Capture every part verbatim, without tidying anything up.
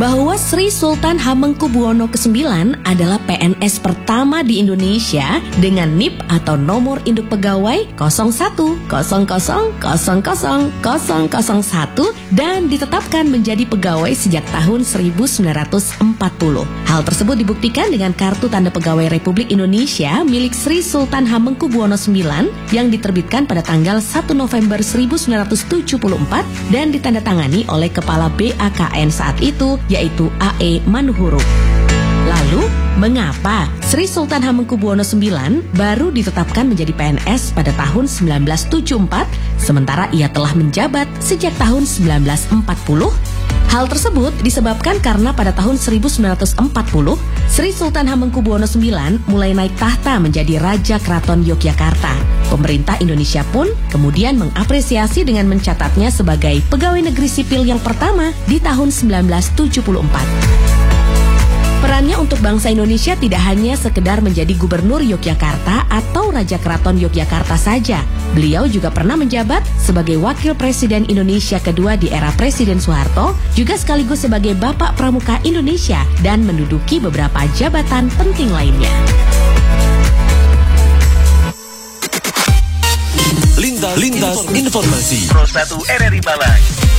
bahwa Sri Sultan Hamengkubuwono kesembilan adalah P N S pertama di Indonesia dengan N I P atau nomor induk pegawai nol satu nol nol nol nol nol nol satu dan ditetapkan menjadi pegawai sejak tahun seribu sembilan ratus empat puluh. Hal tersebut dibuktikan dengan Kartu Tanda Pegawai Republik Indonesia milik Sri Sultan Hamengkubuwono sembilan yang diterbitkan pada tanggal satu November seribu sembilan ratus tujuh puluh empat dan ditandatangani oleh Kepala B A K N saat itu, yaitu A E Manuhuru. Lalu, mengapa Sri Sultan Hamengkubuwono sembilan baru ditetapkan menjadi P N S pada tahun seribu sembilan ratus tujuh puluh empat, sementara ia telah menjabat sejak tahun seribu sembilan ratus empat puluh? Hal tersebut disebabkan karena pada tahun seribu sembilan ratus empat puluh, Sri Sultan Hamengkubuwono sembilan mulai naik tahta menjadi Raja Keraton Yogyakarta. Pemerintah Indonesia pun kemudian mengapresiasi dengan mencatatnya sebagai pegawai negeri sipil yang pertama di tahun seribu sembilan ratus tujuh puluh empat. Perannya untuk bangsa Indonesia tidak hanya sekedar menjadi Gubernur Yogyakarta atau Raja Keraton Yogyakarta saja. Beliau juga pernah menjabat sebagai Wakil Presiden Indonesia kedua di era Presiden Soeharto, juga sekaligus sebagai Bapak Pramuka Indonesia dan menduduki beberapa jabatan penting lainnya. Lintas, Lintas Informasi Pro satu R R I Malang.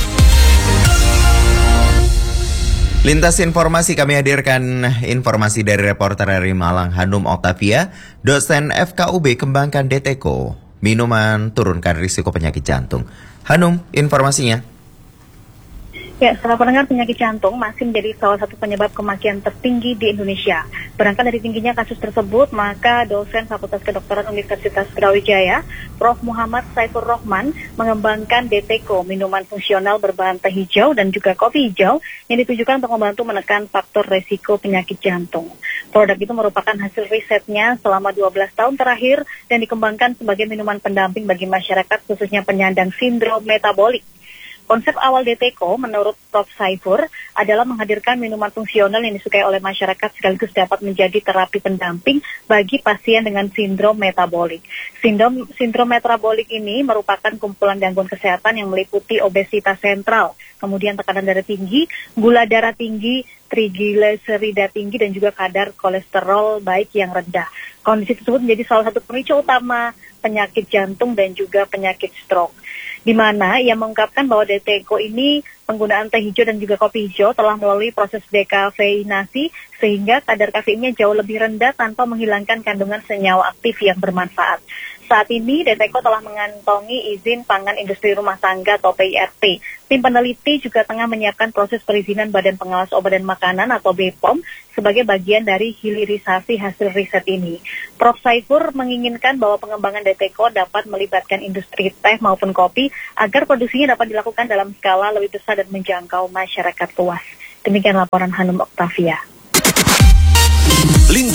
Lintas informasi kami hadirkan informasi dari reporter R R I Malang Hanum Octavia, dosen F K U B kembangkan D T K O, minuman turunkan risiko penyakit jantung. Hanum, informasinya. Ya, setelah pendengar, penyakit jantung masih menjadi salah satu penyebab kematian tertinggi di Indonesia. Berangkat dari tingginya kasus tersebut, maka dosen Fakultas Kedokteran Universitas Brawijaya, Profesor Muhammad Saifur Rahman, mengembangkan D T K O, minuman fungsional berbahan teh hijau dan juga kopi hijau, yang ditujukan untuk membantu menekan faktor resiko penyakit jantung. Produk itu merupakan hasil risetnya selama dua belas tahun terakhir dan dikembangkan sebagai minuman pendamping bagi masyarakat, khususnya penyandang sindrom metabolik. Konsep awal D T K O menurut Profesor Saifur adalah menghadirkan minuman fungsional yang disukai oleh masyarakat sekaligus dapat menjadi terapi pendamping bagi pasien dengan sindrom metabolik. Sindrom, sindrom metabolik ini merupakan kumpulan gangguan kesehatan yang meliputi obesitas sentral, kemudian tekanan darah tinggi, gula darah tinggi, trigliserida tinggi, dan juga kadar kolesterol baik yang rendah. Kondisi tersebut menjadi salah satu pemicu utama penyakit jantung dan juga penyakit stroke. Di mana ia mengungkapkan bahwa D T K O ini penggunaan teh hijau dan juga kopi hijau telah melalui proses dekafeinasi sehingga kadar kafeinnya jauh lebih rendah tanpa menghilangkan kandungan senyawa aktif yang bermanfaat. Saat ini D T K O telah mengantongi izin pangan industri rumah tangga atau P I R T. Tim peneliti juga tengah menyiapkan proses perizinan Badan Pengawas Obat dan Makanan atau B P O M sebagai bagian dari hilirisasi hasil riset ini. Profesor Saifur menginginkan bahwa pengembangan D T K O dapat melibatkan industri teh maupun kopi agar produksinya dapat dilakukan dalam skala lebih besar dan menjangkau masyarakat luas. Demikian laporan Hanum Octavia. Lintas